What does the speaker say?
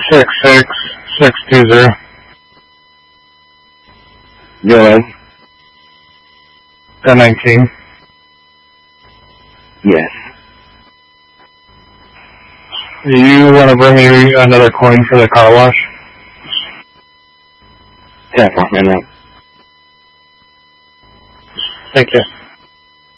66620. Go ahead. 1019. Yes. You want to bring me another coin for the car wash? Yeah, right now. Thank you.